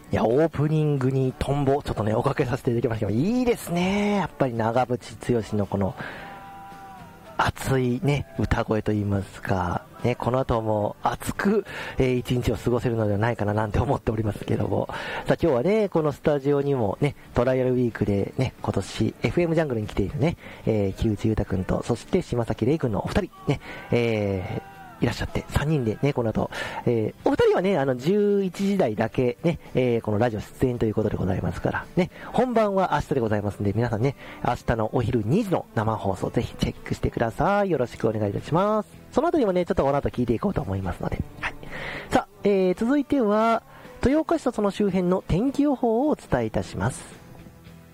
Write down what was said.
いや、オープニングにトンボ、ちょっとね、おかけさせていただきましたけど、いいですね。やっぱり長渕剛のこの、熱いね、歌声といいますか、ね、この後も熱く、一日を過ごせるのではないかななんて思っておりますけども。さあ今日はね、このスタジオにもね、トライアルウィークでね、今年 FM ジャングルに来ているね、木内裕太くんと、そして島崎玲くんのお二人、ね、いらっしゃって、3人でね、この後、お二人はね、11時台だけね、このラジオ出演ということでございますから、ね、本番は明日でございますんで、皆さんね、明日のお昼2時の生放送、ぜひチェックしてください。よろしくお願いいたします。その後にもね、ちょっとこの後聞いていこうと思いますので、はい。さあ、続いては、豊岡市とその周辺の天気予報をお伝えいたします。